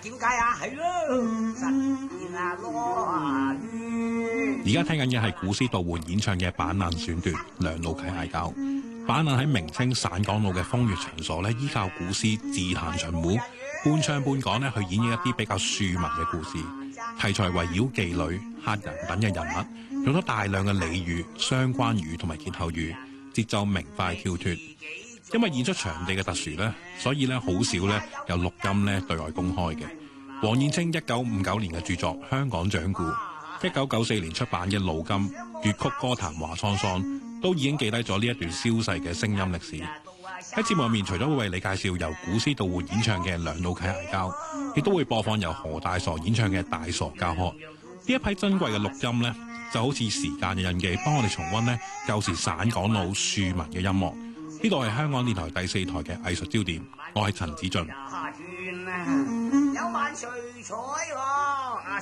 點解啊？係咯， 而家聽緊嘅係古詩杜煥演唱嘅《板凳選段》，兩老契嗌交。板凳喺明清省港澳嘅風月場所依靠古詩自彈秦鼓，半唱半講去演繹一啲比較庶民嘅故事，題材圍繞妓女、客人等嘅人物，用咗大量嘅俚語、相關語同埋歇後語，節奏明快跳脫。因為演出場地嘅特殊所以好少有錄音對外公開嘅。黃燕清1959年嘅著作《香港掌故》，1994年出版嘅《老金粵曲歌壇話滄桑》，都已經記低咗呢一段消逝嘅聲音歷史。喺節目入面，除咗會為你介紹由古詩杜煥演唱嘅《兩老契嗌交》，亦都會播放由何大傻演唱嘅《大傻教學》。呢一批珍貴嘅錄音就好似時間嘅印記，幫我哋重溫舊時省港澳庶民嘅音樂。呢度係香港電台第4台嘅藝術焦點，我係陳子俊。 有萬歲彩